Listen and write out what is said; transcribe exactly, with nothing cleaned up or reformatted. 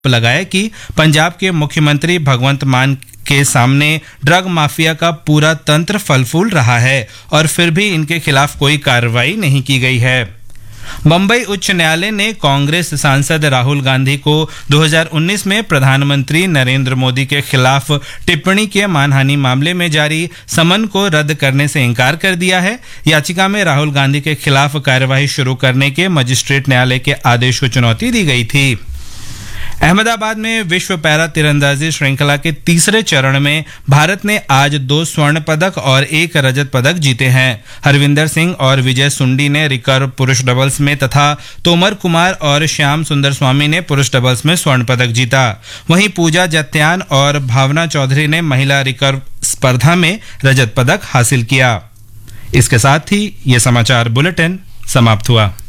लगाया कि पंजाब के मुख्यमंत्री भगवंत मान के सामने ड्रग माफिया का पूरा तंत्र फल फूल रहा है और फिर भी इनके खिलाफ कोई कार्रवाई नहीं की गई है। बम्बई उच्च न्यायालय ने कांग्रेस सांसद राहुल गांधी को दो हज़ार उन्नीस में प्रधानमंत्री नरेंद्र मोदी के खिलाफ टिप्पणी के मानहानि मामले में जारी समन को रद्द करने से इनकार कर दिया है। याचिका में राहुल गांधी के खिलाफ कार्यवाही शुरू करने के मजिस्ट्रेट न्यायालय के आदेश को चुनौती दी गई थी। अहमदाबाद में विश्व पैरा तीरंदाजी श्रृंखला के तीसरे चरण में भारत ने आज दो स्वर्ण पदक और एक रजत पदक जीते हैं। हरविंदर सिंह और विजय सुंडी ने रिकर्व पुरुष डबल्स में तथा तोमर कुमार और श्याम सुंदर स्वामी ने पुरुष डबल्स में स्वर्ण पदक जीता। वहीं पूजा जत्यान और भावना चौधरी ने महिला रिकर्व स्पर्धा में रजत पदक हासिल किया। इसके साथ ही ये समाचार बुलेटिन समाप्त हुआ।